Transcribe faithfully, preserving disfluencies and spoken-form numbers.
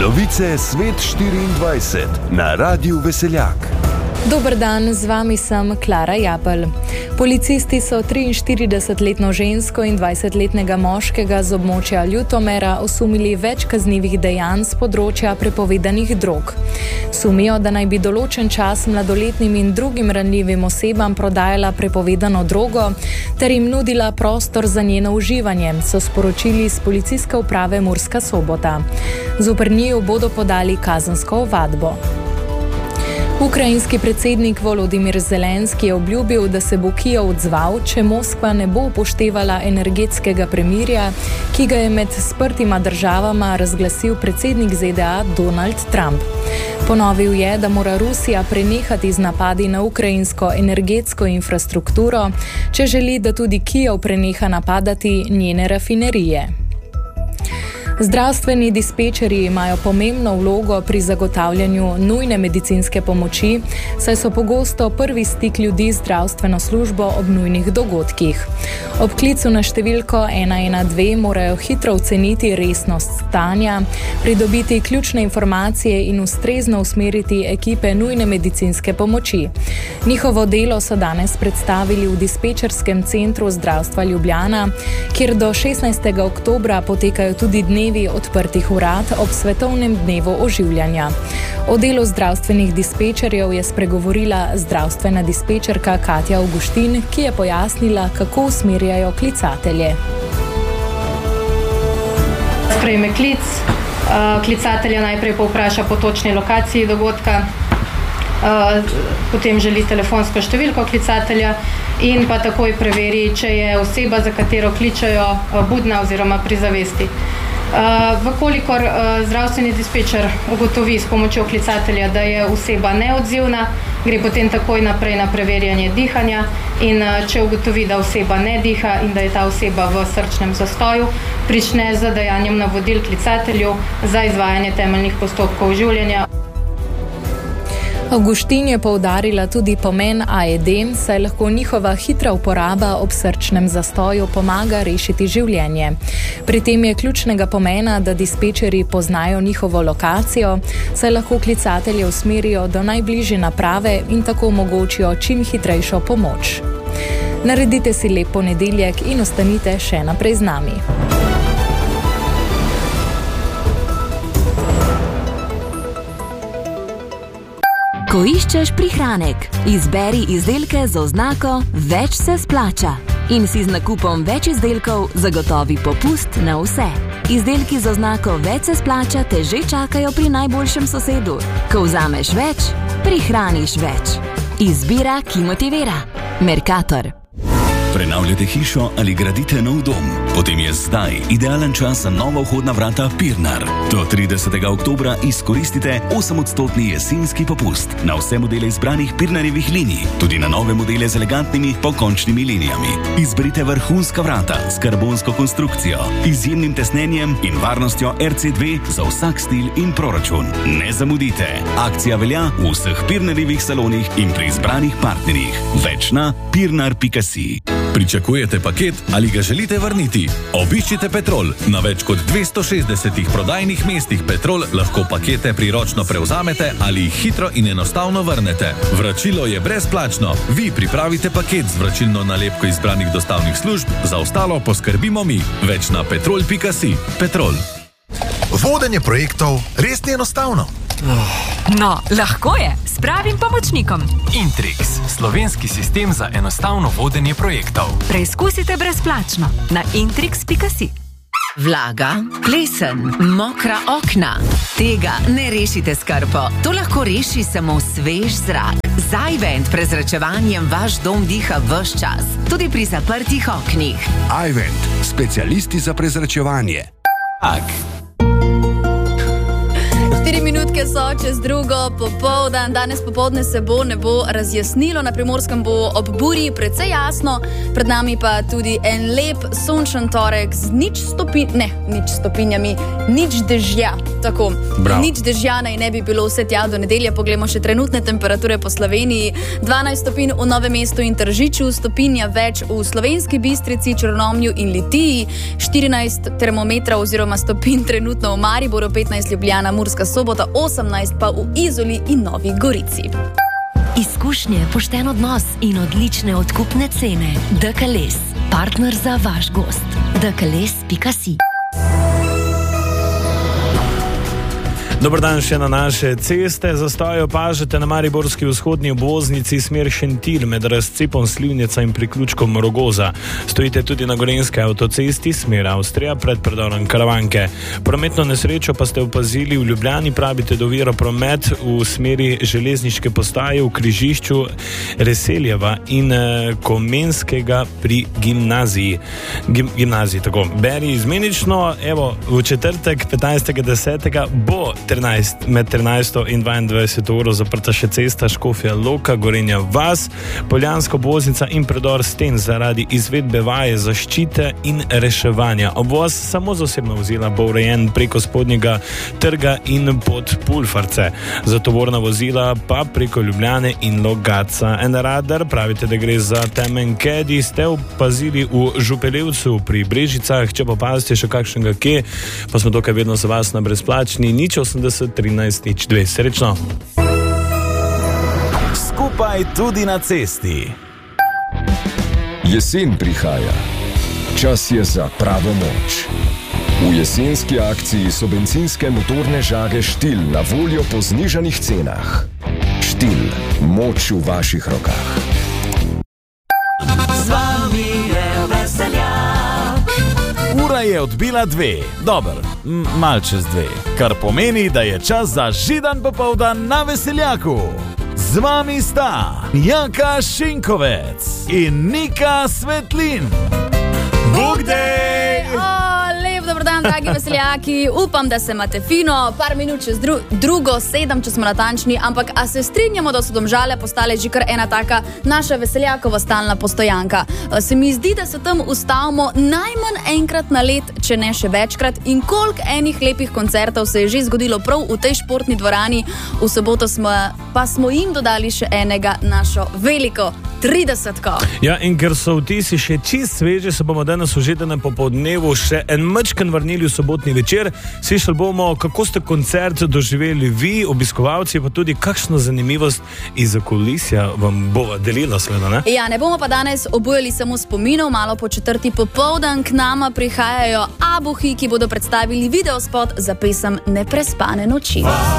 Novice Svet štiriindvajset na Radiu Veseljak. Dober dan, z vami sem Klara Japelj. Policisti so triinštiridesetletno žensko in dvajsetletnega moškega z območja Ljutomera osumili več kaznivih dejanj z področja prepovedanih drog. Sumijo, da naj bi določen čas mladoletnim in drugim ranljivim osebam prodajala prepovedano drogo ter jim nudila prostor za njeno uživanje, so sporočili z policijske uprave Murska Sobota. Zoper njiju bodo podali kazensko ovadbo. Ukrajinski predsednik Volodimir Zelenski je obljubil, da se bo Kijev odzval, če Moskva ne bo upoštevala energetskega premirja, ki ga je med sprtima državama razglasil predsednik Z D A Donald Trump. Ponovil je, da mora Rusija prenehati z napadi na ukrajinsko energetsko infrastrukturo, če želi, da tudi Kijev preneha napadati njene rafinerije. Zdravstveni dispečerji imajo pomembno vlogo pri zagotavljanju nujne medicinske pomoči, saj so pogosto prvi stik ljudi z zdravstveno službo ob nujnih dogodkih. Ob klicu na številko ena ena dve morajo hitro oceniti resnost stanja, pridobiti ključne informacije in ustrezno usmeriti ekipe nujne medicinske pomoči. Njihovo delo so danes predstavili v dispečerskem centru zdravstva Ljubljana, kjer do šestnajstega oktobra potekajo tudi dnevi odprtih urad ob svetovnem dnevu oživljanja. O delu zdravstvenih dispečerjev je spregovorila zdravstvena dispečerka Katja Avguštin, ki je pojasnila, kako usmerjajo klicatelje. Sprejme klic, klicatelja najprej povpraša po točni lokaciji dogodka, potem želi telefonsko številko klicatelja in pa takoj preveri, če je oseba, za katero kličejo, budna oziroma pri zavesti. Vkolikor zdravstveni dispečer ugotovi s pomočjo klicatelja, da je oseba neodzivna, gre potem takoj naprej na preverjanje dihanja in če ugotovi, da oseba ne diha in da je ta oseba v srčnem zastoju, prične z dajanjem navodil klicatelju za izvajanje temeljnih postopkov oživljanja. Avguštin je poudarila tudi pomen A E D, saj lahko njihova hitra uporaba ob srčnem zastoju pomaga rešiti življenje. Pri tem je ključnega pomena, da dispečerji poznajo njihovo lokacijo, saj lahko klicatelje usmerijo do najbližje naprave in tako omogočijo čim hitrejšo pomoč. Naredite si lep ponedeljek in ostanite še naprej z nami. Ko iščeš prihranek, izberi izdelke z oznako Več se splača in si z nakupom več izdelkov zagotovi popust na vse. Izdelki z oznako Več se splača te že čakajo pri najboljšem sosedu. Ko vzameš več, prihraniš več. Izbira, ki motivira. Mercator. Prenavljate hišo ali gradite nov dom? Potem je zdaj idealen čas za nova vhodna vrata Pirnar. Do tridesetega oktobra izkoristite osemodstotni jesenski popust na vse modele izbranih Pirnarjevih linij, tudi na nove modele z elegantnimi pokončnimi linijami. Izberite vrhunska vrata s karbonsko konstrukcijo, izjemnim tesnenjem in varnostjo R C dve za vsak stil in proračun. Ne zamudite! Akcija velja v vseh Pirnarjevih salonih in pri izbranih partnerjih. Več na pirnar pika si. Pričakujete paket ali ga želite vrniti? Obiščite Petrol. Na več kot dvesto šestdesetih prodajnih mestih Petrol lahko pakete priročno prevzamete ali jih hitro in enostavno vrnete. Vračilo je brezplačno. Vi pripravite paket z vračilno nalepko izbranih dostavnih služb, za ostalo poskrbimo mi. Več na petrol pika si. Petrol. Vodenje projektov res ni enostavno. No, lahko je, s pravim pomočnikom. Intrix, slovenski sistem za enostavno vodenje projektov. Preizkusite brezplačno na intrix pika si. Vlaga, plesen, mokra okna. Tega ne rešite s krpo. To lahko reši samo svež zrak. Z iVent prezračevanjem vaš dom diha ves čas, tudi pri zaprtih oknih. iVent, specialisti za prezračevanje. Ak. Štiri minutke so čez drugo popoldan. Danes popoldne se bo nebo razjasnilo, na Primorskem bo ob burji precej jasno, pred nami pa tudi en lep sončen torek z nič stopinj, ne, nič stopinjami, nič dežja. tako. Bravo. Nič dežja naj ne bi bilo vse tja do nedelje. Poglejmo še trenutne temperature po Sloveniji. dvanajst stopinj v Novem mestu in Tržiču, stopinja več v Slovenski Bistrici, Črnomlju in Litiji, štirinajst termometrov oziroma stopinj trenutno v Mariboru, petnajst Ljubljana, Murska Sobota, osemnajst pa v Izoli in Novi Gorici. Izkušnje, pošten odnos in odlične odkupne cene. D K L S, partner za vaš gost. d k l s pika si. Dober dan še na naše ceste. Zastoj opažate na mariborski vzhodni obvoznici smer Šentilj med razcepom Slivnica in priključkom Rogoza. Stojite tudi na gorenjski avtocesti smer Avstrija pred predorom Karavanke. Prometno nesrečo pa ste opazili v Ljubljani, pravite do oviro promet v smeri železniške postaje v križišču Reseljeva in eh, Komenskega pri gimnaziji. Gim, gimnaziji, tako. Beri izmenično, evo, v četrtek petnajstega desetega bo trinajst, med trinajsto in dvaindvajseto uro zaprta še cesta Škofja Loka, Gorenja vas, Poljanska obvoznica in predor Sten zaradi izvedbe vaje zaščite in reševanja. Obvoz samo z osebna vozila bo urejen preko spodnjega trga in pod Pulfarce. Za tovorna vozila pa preko Ljubljane in Logatca. En radar, pravite, da gre za temen kedi, ste opazili v Župeljevcu pri Brežicah. Če pa opazite še kakšnega kje, pa smo tukaj vedno za vas na brezplačni nič osemdeset trinajst nič dve. Srečno! Skupaj tudi na cesti. Jesen prihaja. Čas je za pravo moč. V jesenski akciji so bencinske motorne žage Štil na voljo po znižanih cenah. Štil. Moč v vaših rokah. Z vami je veseljak. Ura je odbila dve. Dober, m- mal čez dve. Kar pomeni, da je čas za židan popoldan na Veseljaku. Z vami sta Jaka Šinkovec in Nika Svetlin. Bogdej! Lep dober dan, dragi veseljaki. Upam, da se imate fino. Par minut čez dru- drugo, sedem, če smo natančni, ampak a se strinjamo, da so Domžale postale že kar ena taka naša veseljakova stalna postojanka. Se mi zdi, da se tam ustavimo najmanj enkrat na let, če ne še večkrat, in koliko enih lepih koncertov se je že zgodilo prav v tej športni dvorani. V soboto smo, pa smo jim dodali še enega, našo veliko tridesetko. Ja, in ker so vtisi še čist sveže, se bomo danes v žedenem popoldnevu še en mečken vrnili v sobotni večer. Slišali bomo, kako ste koncert doživeli vi, obiskovalci, pa tudi kakšno zanimivost iz okulisja vam bova delila, seveda, ne? Ja, ne bomo pa danes obujali samo spominov. Malo po četrti popoldan k nama prihajajo Abuhi, ki bodo predstavili videospot za pesem Neprespane noči.